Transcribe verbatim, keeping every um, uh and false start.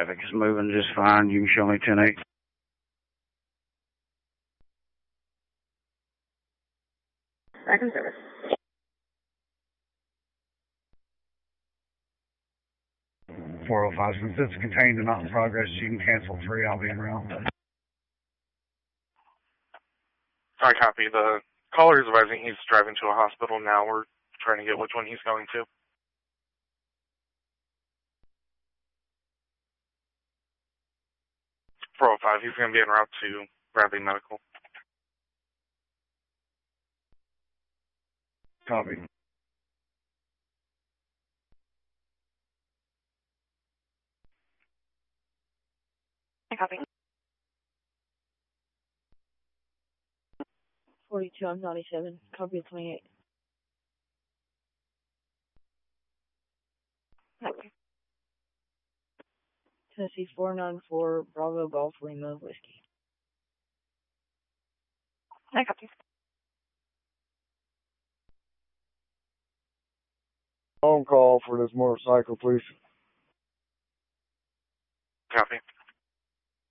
Traffic is moving just fine. You can show me ten eight. Back in service. four oh five, since it's contained and not in progress, you can cancel three. I'll be in round. I copy. The caller is advising he's driving to a hospital now. We're trying to get which one he's going to. four oh five, he's going to be en route to Bradley Medical. Copy. I copy. forty-two, I'm ninety-seven. Copy of twenty-eight. Okay. Tennessee four nine four, Bravo Golf Lima Whiskey. I copy. On call for this motorcycle, please. Copy.